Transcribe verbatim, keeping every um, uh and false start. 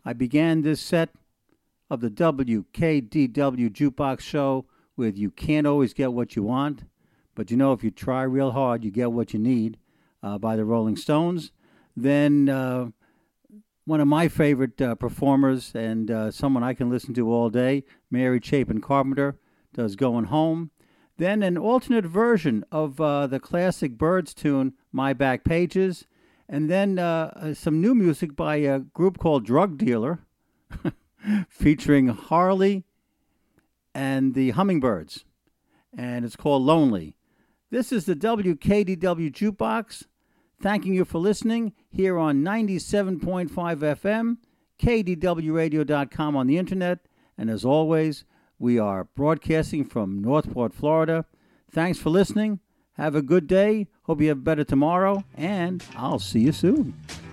I began this set of the W K D W Jukebox Show with You Can't Always Get What You Want, but you know if you try real hard, you get what you need uh, by the Rolling Stones. Then uh, one of my favorite uh, performers and uh, someone I can listen to all day, Mary Chapin Carpenter, does Going Home. Then an alternate version of uh, the classic Byrds tune, My Back Pages. And then uh, some new music by a group called Drug Dealer, featuring Harley and the Hummingbirds. And it's called Lonely. This is the W K D W Jukebox. Thanking you for listening here on ninety-seven point five F M, K D W radio dot com on the internet. And as always, we are broadcasting from Northport, Florida. Thanks for listening. Have a good day. Hope you have better tomorrow. And I'll see you soon.